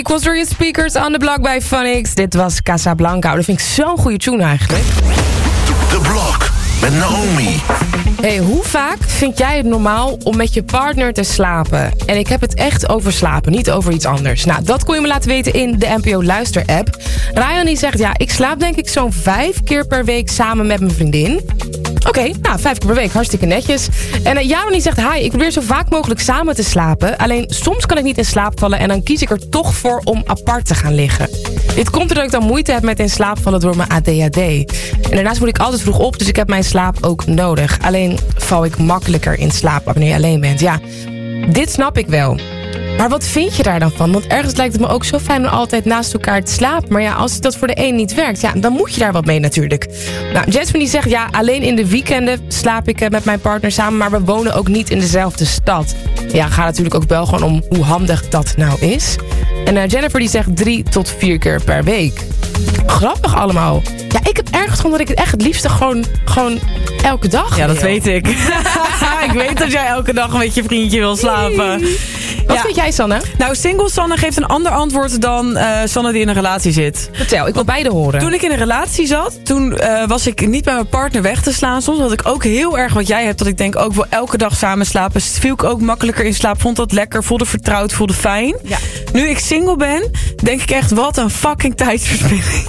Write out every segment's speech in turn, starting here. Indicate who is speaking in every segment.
Speaker 1: Equals through your speakers on the block bij Phonics. Dit was Casablanca. Dat vind ik zo'n goede tune eigenlijk.
Speaker 2: The Block met Naomi.
Speaker 1: Hey, hoe vaak vind jij het normaal om met je partner te slapen? En ik heb het echt over slapen, niet over iets anders. Nou, dat kon je me laten weten in de NPO Luister-app. Ryan die zegt, ja, ik slaap denk ik zo'n 5 keer per week samen met mijn vriendin. Oké, nou, 5 keer per week, hartstikke netjes. En Jaron die zegt, hi, ik probeer zo vaak mogelijk samen te slapen. Alleen soms kan ik niet in slaap vallen en dan kies ik er toch voor om apart te gaan liggen. Dit komt doordat ik dan moeite heb met in slaap vallen door mijn ADHD. En daarnaast moet ik altijd vroeg op, dus ik heb mijn slaap ook nodig. Alleen val ik makkelijker in slaap wanneer je alleen bent. Ja, dit snap ik wel. Maar wat vind je daar dan van? Want ergens lijkt het me ook zo fijn om altijd naast elkaar te slapen. Maar ja, als dat voor de een niet werkt, ja, dan moet je daar wat mee natuurlijk. Nou, Jasmine die zegt, ja, alleen in de weekenden slaap ik met mijn partner samen. Maar we wonen ook niet in dezelfde stad. Ja, gaat natuurlijk ook wel gewoon om hoe handig dat nou is. En Jennifer die zegt 3 tot 4 keer per week. Grappig allemaal. Ja, ik heb ergens gewoon dat ik het echt het liefste gewoon elke dag.
Speaker 3: Ja, dat weet ik. Ik weet dat jij elke dag met je vriendje wil slapen.
Speaker 1: Wat vind jij, Sanne?
Speaker 3: Nou, single Sanne geeft een ander antwoord dan Sanne die in een relatie zit.
Speaker 1: Vertel, ik wil beide horen.
Speaker 3: Toen ik in een relatie zat, toen was ik niet bij mijn partner weg te slaan. Soms had ik ook heel erg wat jij hebt, dat ik denk ook wil elke dag samen slapen. Viel ik ook makkelijker in slaap, vond dat lekker, voelde vertrouwd, voelde fijn. Ja. Nu ik single ben, denk ik echt, wat een fucking tijdsverspilling.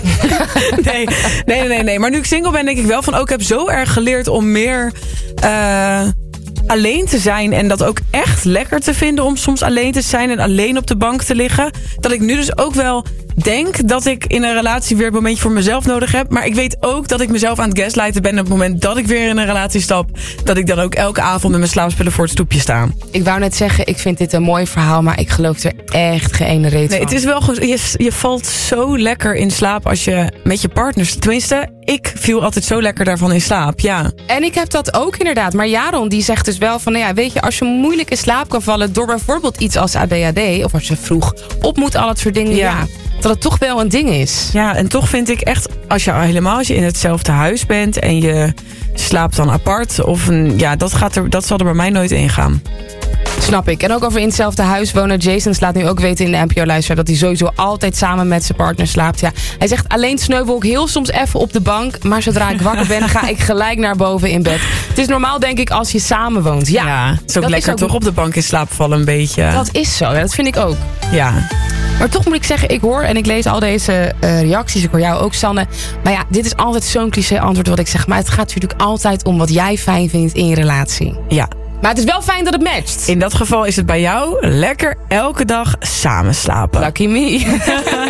Speaker 3: Nee. Maar nu ik single ben, denk ik wel van, ik heb zo erg geleerd om meer alleen te zijn en dat ook echt lekker te vinden om soms alleen te zijn en alleen op de bank te liggen. Dat ik nu dus ook wel denk dat ik in een relatie weer een momentje voor mezelf nodig heb. Maar ik weet ook dat ik mezelf aan het gaslighten ben op het moment dat ik weer in een relatie stap. Dat ik dan ook elke avond met mijn slaapspullen voor het stoepje sta.
Speaker 1: Ik wou net zeggen, ik vind dit een mooi verhaal, maar ik geloof er echt geen ene reet van.
Speaker 3: Het is wel gewoon, je valt zo lekker in slaap als je met je partners. Tenminste, ik viel altijd zo lekker daarvan in slaap, ja.
Speaker 1: En ik heb dat ook inderdaad. Maar Jaron die zegt dus wel van, nou ja, weet je, als je moeilijk in slaap kan vallen door bijvoorbeeld iets als ADHD, of als je vroeg op moet, al dat soort dingen, ja, dat het toch wel een ding is.
Speaker 3: Ja, en toch vind ik echt, als je in hetzelfde huis bent en je slaapt dan apart, dat zal er bij mij nooit ingaan.
Speaker 1: Snap ik. En ook over in hetzelfde huis wonen. Jason laat nu ook weten in de NPO-luister dat hij sowieso altijd samen met zijn partner slaapt. Ja. Hij zegt, alleen sneuvel ik heel soms even op de bank, maar zodra ik wakker ben, ga ik gelijk naar boven in bed. Het is normaal, denk ik, als je samen woont. Ja,
Speaker 3: het is ook lekker toch op de bank in slaap vallen een beetje.
Speaker 1: Dat is zo, ja, dat vind ik ook.
Speaker 3: Ja.
Speaker 1: Maar toch moet ik zeggen, ik hoor en ik lees al deze reacties. Ik hoor jou ook, Sanne. Maar ja, dit is altijd zo'n cliché antwoord wat ik zeg. Maar het gaat natuurlijk altijd om wat jij fijn vindt in je relatie.
Speaker 3: Ja.
Speaker 1: Maar het is wel fijn dat het matcht.
Speaker 3: In dat geval is het bij jou lekker elke dag samen slapen.
Speaker 1: Lucky me.